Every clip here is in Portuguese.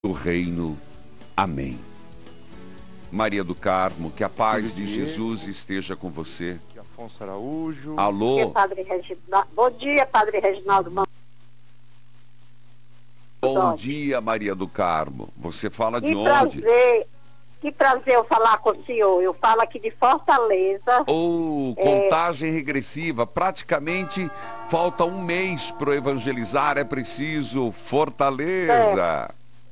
do reino. Amém. Maria do Carmo, que a paz de Jesus esteja com você. Afonso Araújo. Alô? Bom dia, Padre Reginaldo. Bom dia, Padre Reginaldo. Bom dia, Maria do Carmo. Você fala de onde? Que prazer eu falar com o senhor. Eu falo aqui de Fortaleza. Contagem regressiva. Praticamente falta um mês para evangelizar. É preciso Fortaleza.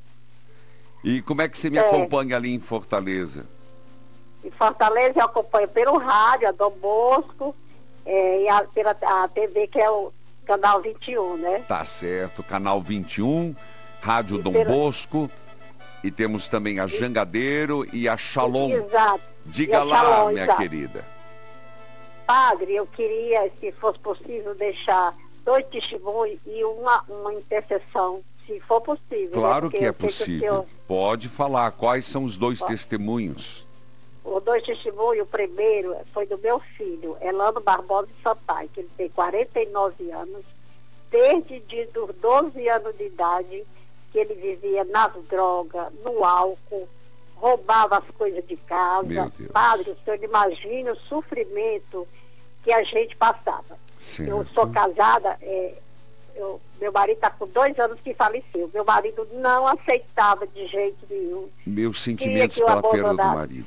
E como é que você me acompanha ali em Fortaleza? Em Fortaleza eu acompanho pelo rádio, a Dom Bosco, e pela a TV, que é o Canal 21, né? Tá certo, Canal 21, Rádio Dom Bosco, e temos também a Jangadeiro e a Shalom. Exato. Diga lá, Shalom, minha querida. Padre, eu queria, se fosse possível, deixar 2 testemunhos e uma intercessão, se for possível. Claro, né? que é possível. Pode falar. Quais são os 2 testemunhos? Os 2 testemunhos, o primeiro foi do meu filho, Elano Barbosa Sampaio, que ele tem 49 anos, desde os 12 anos de idade, que ele vivia nas drogas, no álcool, roubava as coisas de casa. Meu Deus. Padre, o senhor imagina o sofrimento que a gente passava. Certo. Eu sou casada, meu marido está com 2 anos que faleceu. Meu marido não aceitava de jeito nenhum. Meus sentimentos pela perda do marido.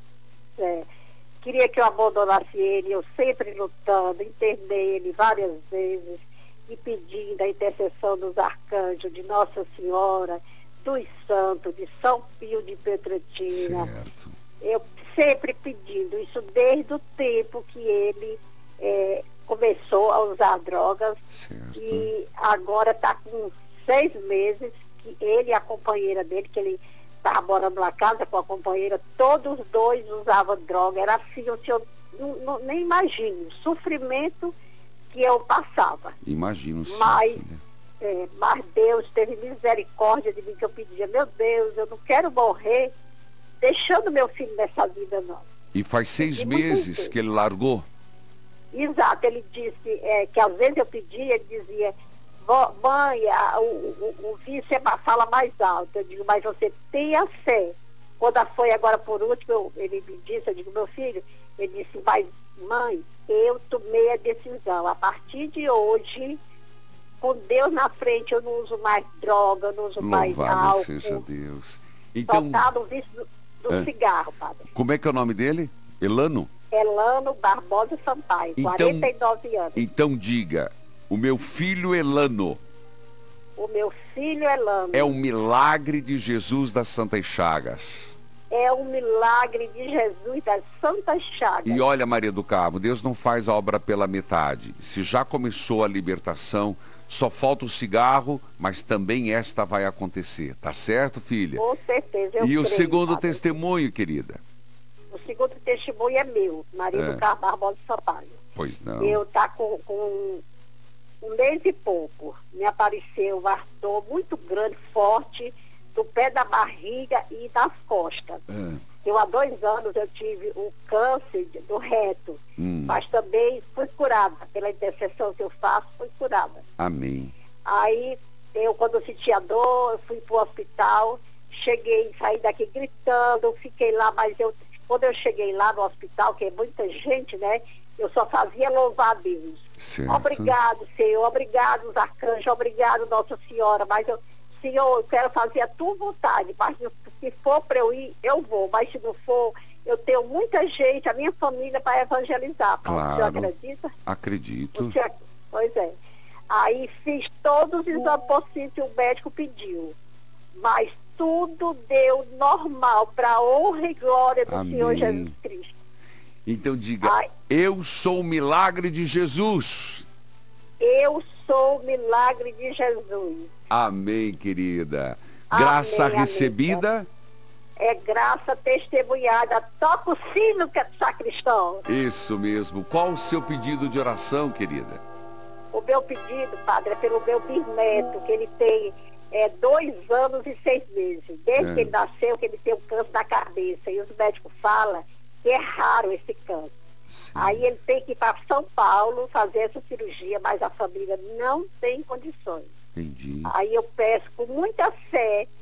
Queria que eu abandonasse ele, eu sempre lutando, internei ele várias vezes e pedindo a intercessão dos arcanjos, de Nossa Senhora, dos santos, de São Pio de Pietrelcina. Certo. Eu sempre pedindo isso desde o tempo que ele começou a usar drogas. Certo. E agora está com 6 meses que ele e a companheira dele, que ele estava morando numa casa com a companheira, todos os 2 usavam droga. Era assim, o senhor nem imagina o sofrimento que eu passava. Imagino, sim. Mas Deus teve misericórdia de mim, que eu pedia, meu Deus, eu não quero morrer deixando meu filho nessa vida, não. E faz 6 meses que ele largou? Exato, ele disse que às vezes eu pedia, ele dizia, mãe, o vício fala mais alto. Eu digo, mas você tenha fé. Quando foi agora por último, ele me disse, eu digo, meu filho, ele disse, mas mãe, eu tomei a decisão. A partir de hoje, com Deus na frente, eu não uso mais droga, não uso mais álcool. Louvado seja Deus. Então, só tá no vício do cigarro, padre. Como é que é o nome dele? Elano? Elano Barbosa Sampaio, 49 anos. Então diga, o meu filho Elano. O meu filho Elano. É um milagre de Jesus das Santas Chagas. É um milagre de Jesus das Santas Chagas. E olha, Maria do Carmo, Deus não faz a obra pela metade. Se já começou a libertação, só falta o cigarro, mas também esta vai acontecer. Tá certo, filha? Com certeza, eu creio. E o segundo padre. Testemunho, querida? O segundo testemunho é meu, Maria do Carmo Barbosa Sampaio. Pois não. Eu tá com 1 mês e pouco. Me apareceu um ardor muito grande, forte, do pé da barriga e das costas. Eu, há 2 anos, eu tive o câncer do reto, mas também fui curada. Pela intercessão que eu faço, fui curada. Amém. Aí, quando eu senti a dor, eu fui para o hospital, saí daqui gritando, fiquei lá, mas quando eu cheguei lá no hospital, que é muita gente, né, eu só fazia louvar a Deus. Certo. Obrigado, Senhor, obrigado, os arcanjos, obrigado, Nossa Senhora, mas Senhor, eu quero fazer a tua vontade, mas se for para eu ir, eu vou, mas se não for, eu tenho muita gente, a minha família, para evangelizar. Claro. Você acredita? Acredito. Pois é. Aí fiz todos os exames possíveis que o médico pediu, mas tudo deu normal, para a honra e glória do Senhor Jesus Cristo. Então diga, eu sou o milagre de Jesus. Eu sou o milagre de Jesus. Amém, querida. Graça recebida. Amém. É graça testemunhada. Toca o sino, sacristão. Isso mesmo. Qual o seu pedido de oração, querida? O meu pedido, padre, é pelo meu bisneto, que ele tem 2 anos e 6 meses. Desde que ele nasceu, que ele tem um câncer na cabeça. E os médicos falam que é raro esse câncer. Sim. Aí ele tem que ir para São Paulo fazer essa cirurgia, mas a família não tem condições. Entendi. Aí eu peço com muita fé